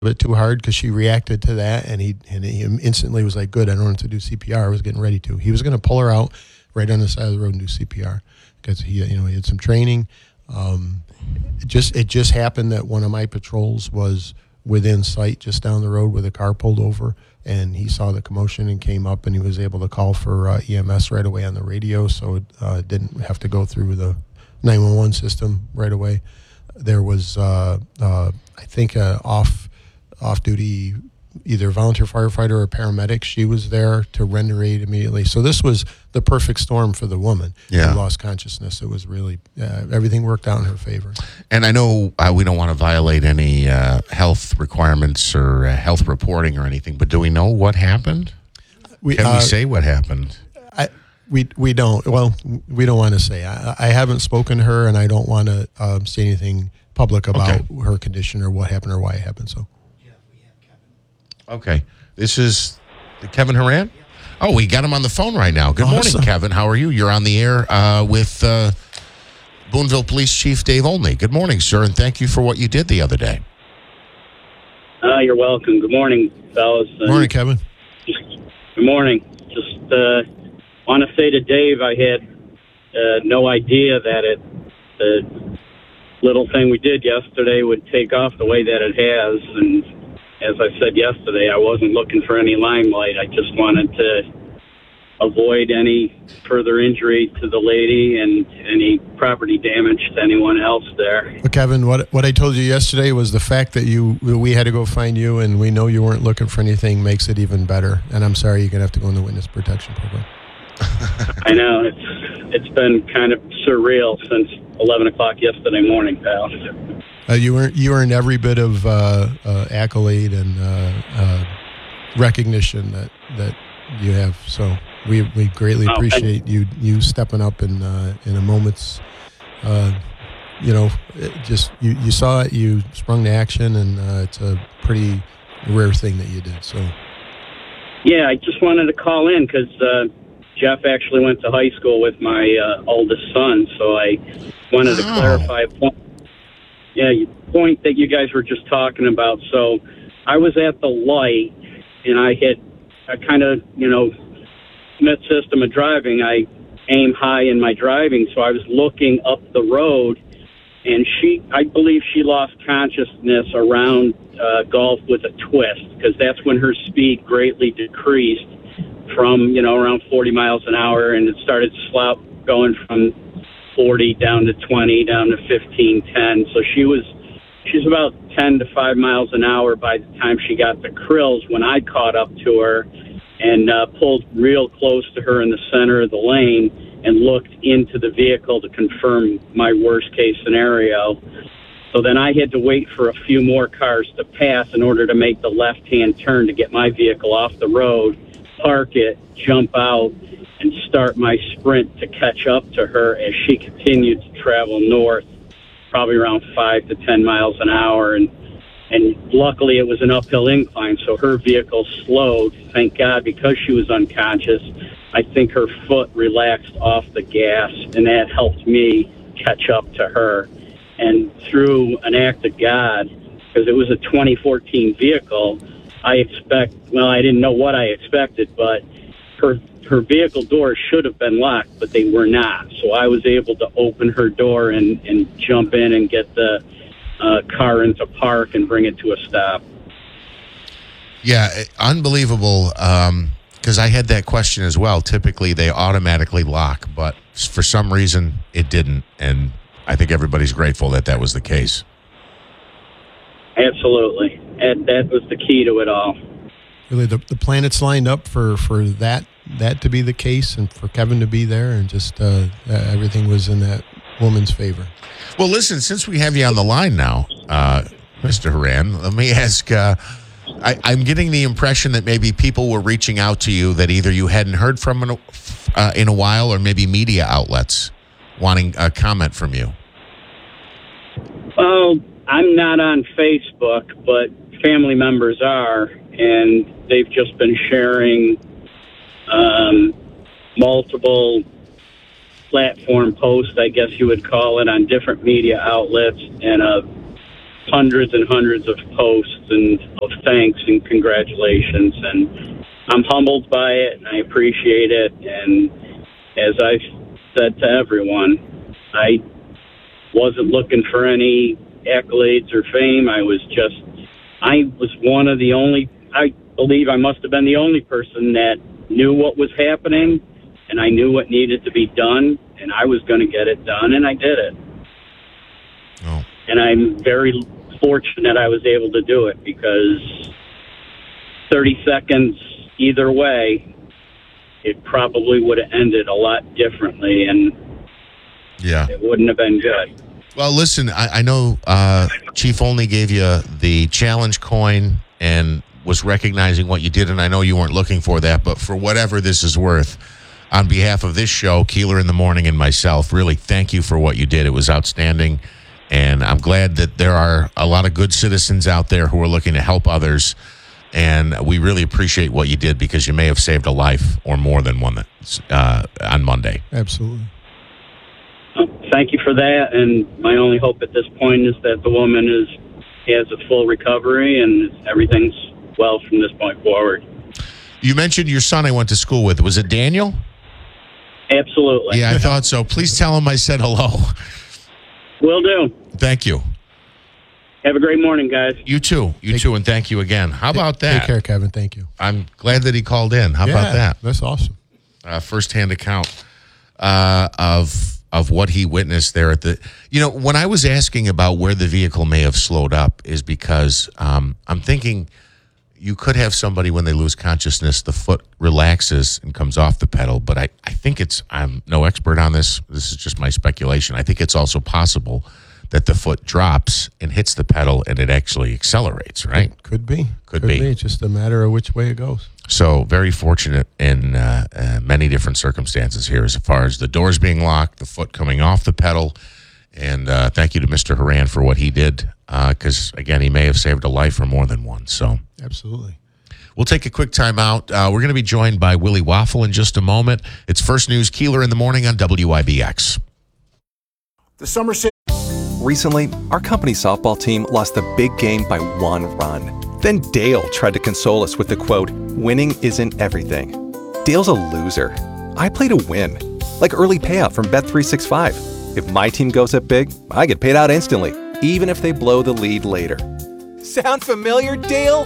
bit too hard because she reacted to that, and he instantly was like, "Good, I don't have to do CPR." I was getting ready to. He was going to pull her out right on the side of the road and do CPR because he had some training. It just happened that one of my patrols was within sight, just down the road, with a car pulled over, and he saw the commotion and came up, and he was able to call for EMS right away on the radio, so it didn't have to go through the 911 system right away. There was, I think, off-duty either volunteer firefighter or paramedic. She was there to render aid immediately. So this was the perfect storm for the woman who lost consciousness. It was really, everything worked out in her favor. And I know we don't want to violate any health requirements or health reporting or anything, but do we know what happened? Can we say what happened? We don't. Well, we don't want to say. I haven't spoken to her, and I don't want to say anything public about her condition or what happened or why it happened. So. Okay. This is Kevin Horan? Oh, we got him on the phone right now. Good morning, Kevin. How are you? You're on the air with Boonville Police Chief Dave Olney. Good morning, sir, and thank you for what you did the other day. You're welcome. Good morning, fellas. Good morning, Kevin. Good morning. Just want to say to Dave, I had no idea that the little thing we did yesterday would take off the way that it has, and as I said yesterday, I wasn't looking for any limelight. I just wanted to avoid any further injury to the lady and any property damage to anyone else there. Well, Kevin, what I told you yesterday was the fact that we had to go find you, and we know you weren't looking for anything, makes it even better. And I'm sorry you're going to have to go in the witness protection program. I know. It's been kind of surreal since 11 o'clock yesterday morning, pal. You earned every bit of accolade and recognition that you have. So we greatly appreciate you stepping up in a moment's. You saw it, you sprung to action, and it's a pretty rare thing that you did. So. Yeah, I just wanted to call in because Jeff actually went to high school with my oldest son, so I wanted to clarify a point. Yeah, point that you guys were just talking about. So I was at the light, and I kind of, Smith system of driving. I aim high in my driving, so I was looking up the road, and I believe she lost consciousness around Gulf with a twist, because that's when her speed greatly decreased from, around 40 miles an hour, and it started going from 40 down to 20, down to 15, 10. So she's about 10 to 5 miles an hour by the time she got to Krills when I caught up to her and pulled real close to her in the center of the lane and looked into the vehicle to confirm my worst case scenario. So then I had to wait for a few more cars to pass in order to make the left-hand turn to get my vehicle off the road, park it, jump out, and start my sprint to catch up to her as she continued to travel north, probably around 5 to 10 miles an hour. And luckily it was an uphill incline, so her vehicle slowed. Thank God, because she was unconscious, I think her foot relaxed off the gas, and that helped me catch up to her. And through an act of God, because it was a 2014 vehicle, I didn't know what I expected, but her vehicle doors should have been locked, but they were not. So I was able to open her door and jump in and get the car into park and bring it to a stop. Yeah, unbelievable, because I had that question as well. Typically, they automatically lock, but for some reason, it didn't, and I think everybody's grateful that was the case. Absolutely. And that was the key to it all. Really, the planets lined up for that to be the case and for Kevin to be there, and just everything was in that woman's favor. Well, listen, since we have you on the line now, Mr. Horan, let me ask, I'm getting the impression that maybe people were reaching out to you that either you hadn't heard from in a while, or maybe media outlets wanting a comment from you. Well, I'm not on Facebook, but family members are, and they've just been sharing multiple platform posts, I guess you would call it, on different media outlets, and a hundreds and hundreds of posts and of thanks and congratulations, and I'm humbled by it, and I appreciate it. And as I've said to everyone, I wasn't looking for any accolades or fame. I was one of the only, I believe I must have been the only person that knew what was happening, and I knew what needed to be done, and I was going to get it done, and I did it. Oh. And I'm very fortunate I was able to do it, because 30 seconds either way, it probably would have ended a lot differently, and it wouldn't have been good. Well, listen, I know Chief only gave you the challenge coin and was recognizing what you did, and I know you weren't looking for that, but for whatever this is worth, on behalf of this show, Keeler in the Morning, and myself, really thank you for what you did. It was outstanding, and I'm glad that there are a lot of good citizens out there who are looking to help others, and we really appreciate what you did, because you may have saved a life or more than one on Monday. Absolutely. Thank you for that, and my only hope at this point is that the woman has a full recovery and everything's well from this point forward. You mentioned your son I went to school with. Was it Daniel? Absolutely. Yeah, I thought so. Please tell him I said hello. Will do. Thank you. Have a great morning, guys. You too, and thank you again. How about that? Take care, Kevin. Thank you. I'm glad that he called in. How about that? That's awesome. First-hand account of what he witnessed there at the. When I was asking about where the vehicle may have slowed up, is because I'm thinking you could have somebody, when they lose consciousness, the foot relaxes and comes off the pedal. But I think I'm no expert on this. This is just my speculation. I think it's also possible that the foot drops and hits the pedal and it actually accelerates, right? Could be. Could be. It's just a matter of which way it goes. So very fortunate in many different circumstances here, as far as the doors being locked, the foot coming off the pedal. And thank you to Mr. Horan for what he did, because, again, he may have saved a life or more than one. So absolutely. We'll take a quick time out. We're going to be joined by Willie Waffle in just a moment. It's First News Keeler in the Morning on WIBX. The Summer City. Recently, our company softball team lost a big game by 1 run. Then Dale tried to console us with the quote, "Winning isn't everything." Dale's a loser. I play to win. Like early payout from Bet365. If my team goes up big, I get paid out instantly, even if they blow the lead later. Sound familiar, Dale?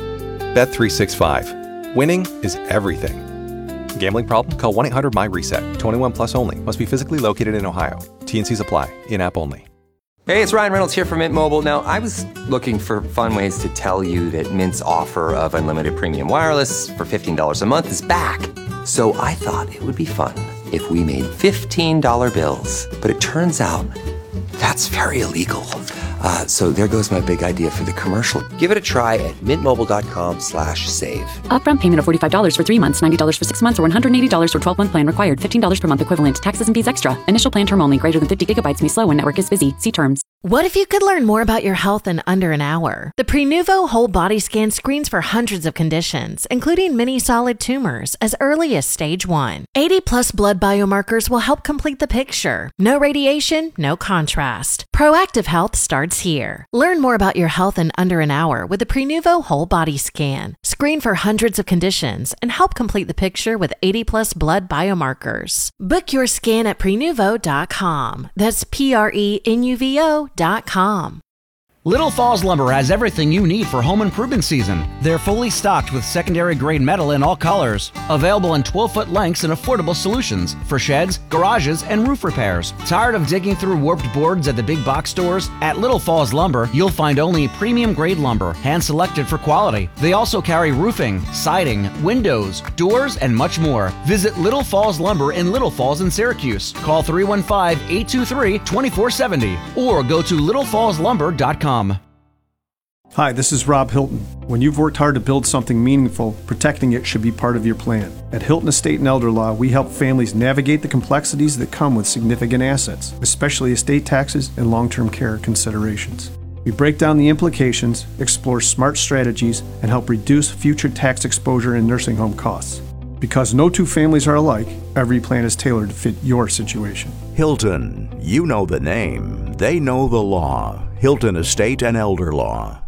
Bet365. Winning is everything. Gambling problem? Call 1-800-MY-RESET. 21 plus only. Must be physically located in Ohio. T&Cs apply. In-app only. Hey, it's Ryan Reynolds here from Mint Mobile. Now, I was looking for fun ways to tell you that Mint's offer of unlimited premium wireless for $15 a month is back. So I thought it would be fun if we made $15 bills. But it turns out that's very illegal. So there goes my big idea for the commercial. Give it a try at mintmobile.com/save. Upfront payment of $45 for 3 months, $90 for 6 months, or $180 for 12-month plan required. $15 per month equivalent. Taxes and fees extra. Initial plan term only. Greater than 50 gigabytes may slow when network is busy. See terms. What if you could learn more about your health in under an hour? The Prenuvo Whole Body Scan screens for hundreds of conditions, including many solid tumors, as early as stage 1. 80-plus blood biomarkers will help complete the picture. No radiation, no contrast. Proactive health starts here. Learn more about your health in under an hour with the Prenuvo Whole Body Scan. Screen for hundreds of conditions and help complete the picture with 80-plus blood biomarkers. Book your scan at Prenuvo.com. That's Prenuvo.com. Little Falls Lumber has everything you need for home improvement season. They're fully stocked with secondary grade metal in all colors. Available in 12-foot lengths and affordable solutions for sheds, garages, and roof repairs. Tired of digging through warped boards at the big box stores? At Little Falls Lumber, you'll find only premium grade lumber, hand-selected for quality. They also carry roofing, siding, windows, doors, and much more. Visit Little Falls Lumber in Little Falls in Syracuse. Call 315-823-2470 or go to littlefallslumber.com. Hi, this is Rob Hilton. When you've worked hard to build something meaningful, protecting it should be part of your plan. At Hilton Estate and Elder Law, we help families navigate the complexities that come with significant assets, especially estate taxes and long-term care considerations. We break down the implications, explore smart strategies, and help reduce future tax exposure and nursing home costs. Because no two families are alike, every plan is tailored to fit your situation. Hilton, you know the name, they know the law. Hilton Estate and Elder Law.